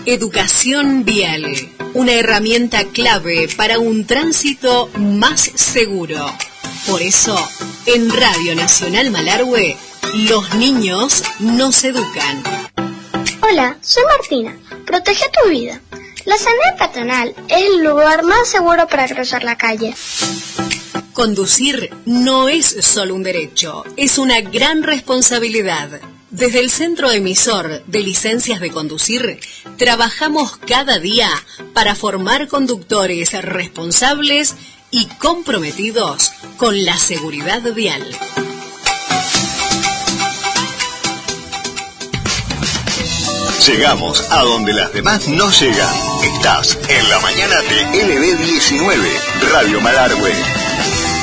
Educación vial, una herramienta clave para un tránsito más seguro. Por eso, en Radio Nacional Malargüe, los niños nos educan. Hola, soy Martina. Protege tu vida. La sanidad peatonal es el lugar más seguro para cruzar la calle. Conducir no es solo un derecho, es una gran responsabilidad. Desde el Centro Emisor de Licencias de Conducir, trabajamos cada día para formar conductores responsables y comprometidos con la seguridad vial. Llegamos a donde las demás no llegan. Estás en la mañana de LB19, Radio Malargüe.